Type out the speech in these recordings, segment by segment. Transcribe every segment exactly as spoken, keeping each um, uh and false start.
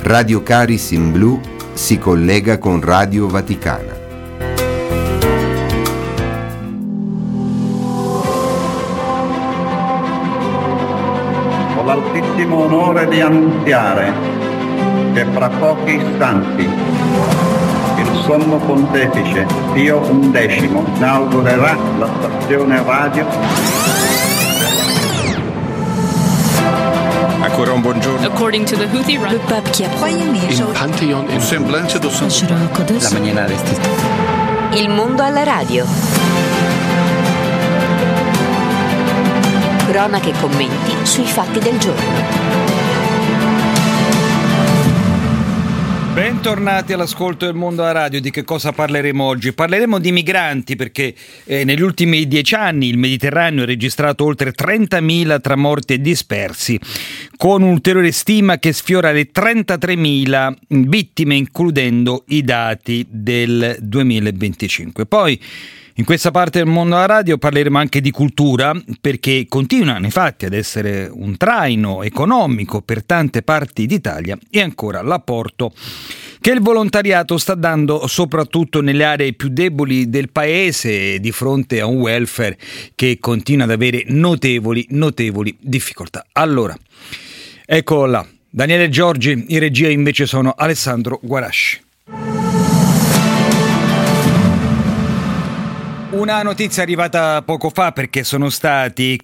Radio Caris in Blu si collega con Radio Vaticana. Ho l'altissimo onore di annunziare che fra pochi istanti il Sommo Pontefice Pio undicesimo inaugurerà la stazione radio. Ancora un buongiorno. According to the Houthi, le pape qui a In Pantheon in Semblance do San La mañana de este. Il mondo alla radio. Cronache e commenti sui fatti del giorno. Bentornati all'ascolto del Mondo alla Radio. Di che cosa parleremo oggi? Parleremo di migranti perché eh, negli ultimi dieci anni il Mediterraneo ha registrato oltre trentamila tra morti e dispersi, con un'ulteriore stima che sfiora le trentatremila vittime, includendo i dati del duemilaventicinque. Poi in questa parte del Mondo alla Radio parleremo anche di cultura, perché continuano infatti ad essere un traino economico per tante parti d'Italia, e ancora l'apporto che il volontariato sta dando soprattutto nelle aree più deboli del paese di fronte a un welfare che continua ad avere notevoli, notevoli difficoltà. Allora, ecco là, Daniele Giorgi, in regia invece sono Alessandro Guarasci. Una notizia arrivata poco fa, perché sono stati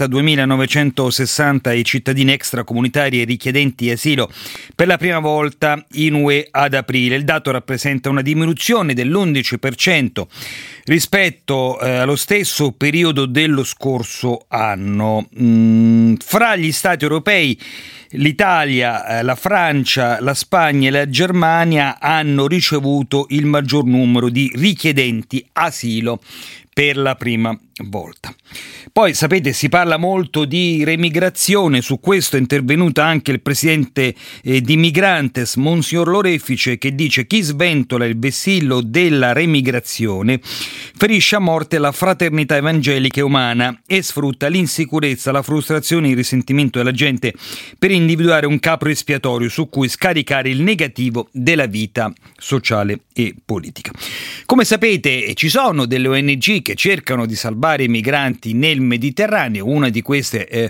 quarantaduemilanovecentosessanta i cittadini extracomunitari e richiedenti asilo per la prima volta in U E ad aprile. Il dato rappresenta una diminuzione dell'undici per cento rispetto eh, allo stesso periodo dello scorso anno. Mm, fra gli stati europei l'Italia, eh, la Francia, la Spagna e la Germania hanno ricevuto il maggior numero di richiedenti asilo per la prima volta. Poi sapete, si parla molto di remigrazione, su questo è intervenuto anche il presidente eh, di Migrantes, Monsignor Lorefice, che dice: chi sventola il vessillo della remigrazione ferisce a morte la fraternità evangelica e umana e sfrutta l'insicurezza, la frustrazione e il risentimento della gente per individuare un capro espiatorio su cui scaricare il negativo della vita sociale e politica. Come sapete, ci sono delle O N G che cercano di salvare i migranti nel Mediterraneo. Una di queste è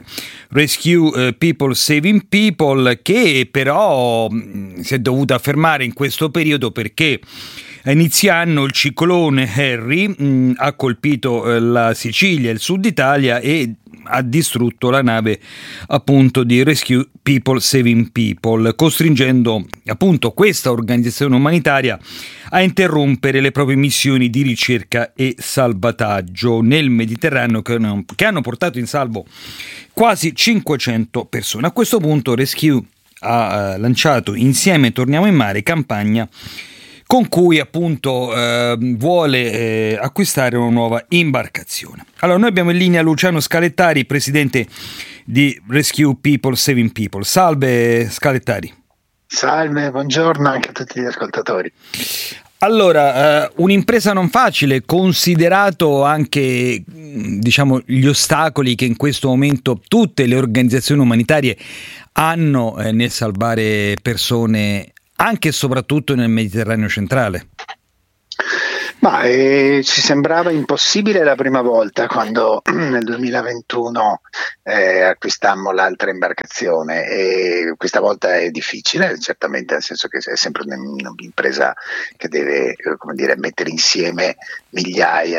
Rescue People Saving People, che però mh, si è dovuta fermare in questo periodo perché a inizio anno il ciclone Harry mh, ha colpito eh, la Sicilia e il sud Italia e ha distrutto la nave appunto di Rescue People Saving People, costringendo appunto questa organizzazione umanitaria a interrompere le proprie missioni di ricerca e salvataggio nel Mediterraneo, che hanno, che hanno portato in salvo quasi cinquecento persone. A questo punto Rescue ha uh, lanciato Insieme Torniamo in Mare, campagna con cui appunto eh, vuole eh, acquistare una nuova imbarcazione. Allora, noi abbiamo in linea Luciano Scalettari, presidente di Rescue People Saving People. Salve Scalettari. Salve, buongiorno anche a tutti gli ascoltatori. Allora, eh, un'impresa non facile, considerato anche diciamo gli ostacoli che in questo momento tutte le organizzazioni umanitarie hanno eh, nel salvare persone anche e soprattutto nel Mediterraneo centrale. Ma eh, ci sembrava impossibile la prima volta, quando nel duemilaventuno eh, acquistammo l'altra imbarcazione, e questa volta è difficile, certamente, nel senso che è sempre un'impresa che deve, come dire, mettere insieme migliaia